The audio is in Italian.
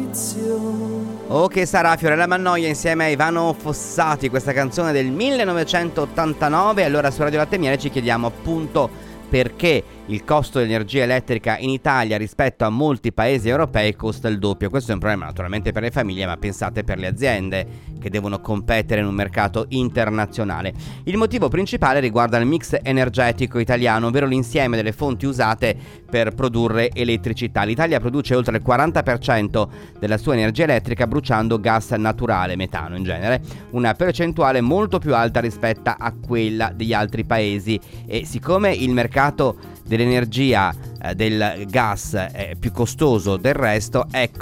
Oh, che sarà Fiorella Mannoia insieme a Ivano Fossati, questa canzone del 1989. Allora su Radio Latte e Miele ci chiediamo appunto perché il costo dell'energia elettrica in Italia rispetto a molti paesi europei costa il doppio. Questo è un problema naturalmente per le famiglie, ma pensate per le aziende che devono competere in un mercato internazionale. Il motivo principale riguarda il mix energetico italiano, ovvero l'insieme delle fonti usate per produrre elettricità. L'Italia produce oltre il 40% della sua energia elettrica bruciando gas naturale, metano in genere, una percentuale molto più alta rispetto a quella degli altri paesi, e siccome il mercato dell'energia del gas è più costoso del resto, ecco